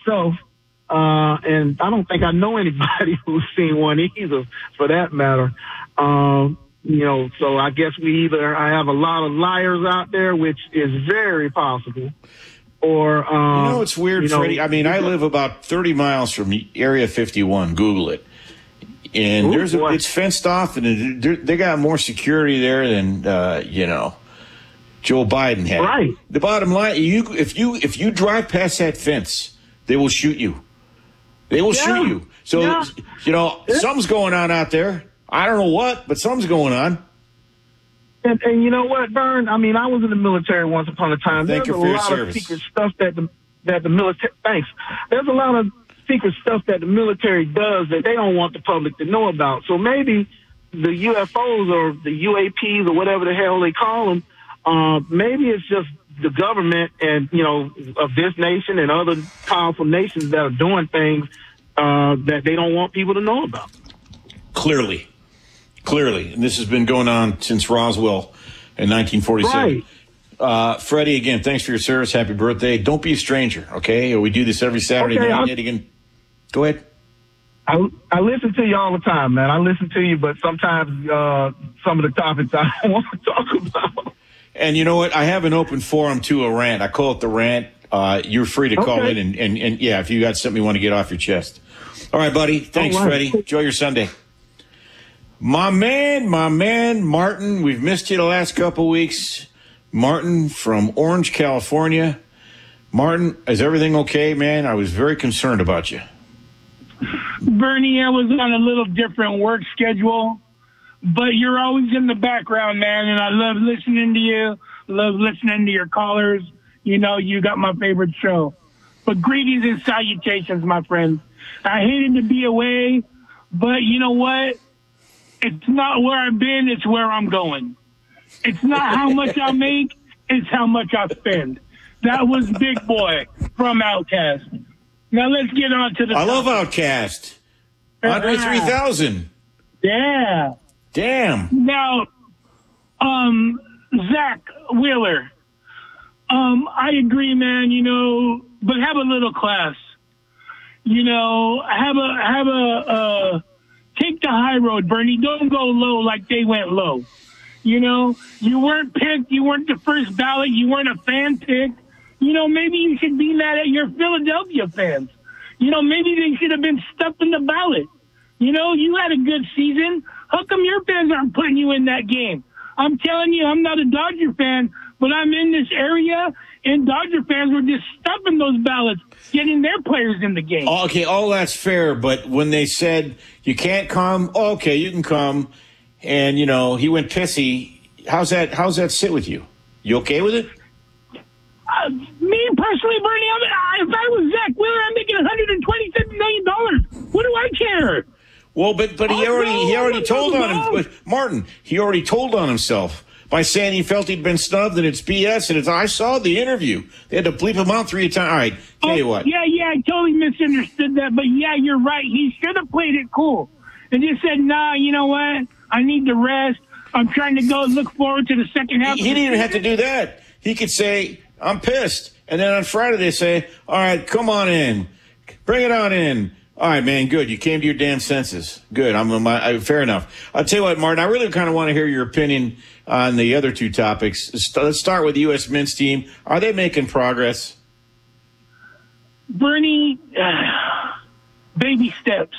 myself. And I don't think I know anybody who's seen one either, for that matter. So I guess I have a lot of liars out there, which is very possible. Or, it's weird, Freddie. I mean, I live about 30 miles from Area 51. Google it. And it's fenced off, and they got more security there than, Joe Biden had. Right. The bottom line, if you drive past that fence, they will shoot you. They will shoot you. So, something's going on out there. I don't know what, but something's going on. And you know what, Vern? I mean, I was in the military once upon a time. Thank you for your service. There's a lot of secret stuff that the military. Thanks. There's a lot of secret stuff that the military does that they don't want the public to know about. So maybe the UFOs or the UAPs or whatever the hell they call them, maybe it's just the government and, of this nation and other powerful nations that are doing things that they don't want people to know about. Clearly. And this has been going on since Roswell in 1947. Right. Freddie, again, thanks for your service. Happy birthday. Don't be a stranger, okay? We do this every Saturday night. Go ahead. I listen to you all the time, man. I listen to you, but sometimes some of the topics I don't want to talk about. And you know what? I have an open forum to a rant. I call it the rant. You're free to call in and if you got something you want to get off your chest. All right, buddy. Thanks, Freddie. Enjoy your Sunday. My man, Martin. We've missed you the last couple weeks. Martin from Orange, California. Martin, is everything okay, man? I was very concerned about you. Bernie, I was on a little different work schedule, but you're always in the background, man, and I love listening to you, love listening to your callers. You got my favorite show. But greetings and salutations, my friends. I hated to be away, but you know what? It's not where I've been, it's where I'm going. It's not how much I make, it's how much I spend. That was Big Boy from Outkast. Now let's get on to the I love Outkast. Andre 3000. Yeah. Damn. Now, Zach Wheeler. I agree, man, but have a little class. Take the high road, Bernie. Don't go low like they went low. You weren't picked. You weren't the first ballot. You weren't a fan pick. Maybe you should be mad at your Philadelphia fans. Maybe they should have been stuffed in the ballot. You had a good season. How come your fans aren't putting you in that game? I'm telling you, I'm not a Dodger fan, but I'm in this area, and Dodger fans were just stuffing those ballots, getting their players in the game. Okay, all that's fair, but when they said you can't come, okay, you can come, and, he went pissy, how's that sit with you? You okay with it? Me personally, Bernie, if I was Zach Wheeler, I'm making $127 million. What do I care? Well, but he already told on him. But Martin, he already told on himself by saying he felt he'd been snubbed and it's BS. And I saw the interview. They had to bleep him out 3 times. All right, tell you what. Yeah, I totally misunderstood that. But yeah, you're right. He should have played it cool and just said, "Nah, you know what? I need to rest. I'm trying to go look forward to the second half." He didn't even have to do that. He could say, "I'm pissed," and then on Friday they say, "All right, come on in, bring it on in." All right, man, good. You came to your damn senses. Good. Fair enough. I'll tell you what, Martin, I really kind of want to hear your opinion on the other two topics. Let's start with the U.S. men's team. Are they making progress? Bernie, baby steps.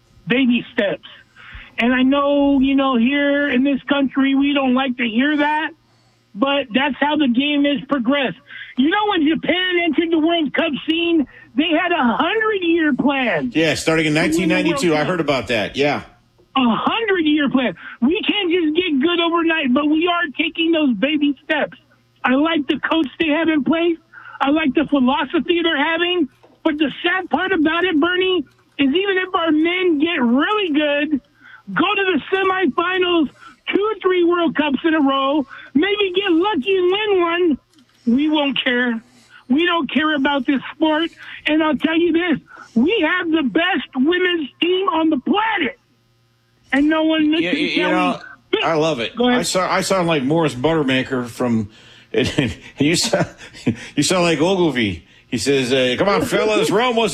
And I know, here in this country, we don't like to hear that, but that's how the game has progressed. When Japan entered the World Cup scene, they had 100-year plan. Yeah, starting in 1992. I heard about that. Yeah. 100-year plan. We can't just get good overnight, but we are taking those baby steps. I like the coach they have in place. I like the philosophy they're having. But the sad part about it, Bernie, is even if our men get really good, go to the semifinals, 2 or 3 World Cups in a row, maybe get lucky and win one, we won't care. We don't care about this sport. And I'll tell you this, we have the best women's team on the planet. And no one can tell me. I love it. I sound like Morris Buttermaker from you sound like Ogilvy. He says, come on, fellas, Rome was